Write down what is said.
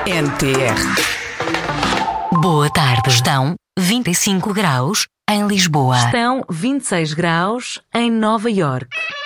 NTR. Boa tarde, estão 25 graus em Lisboa. Estão 26 graus em Nova Iorque.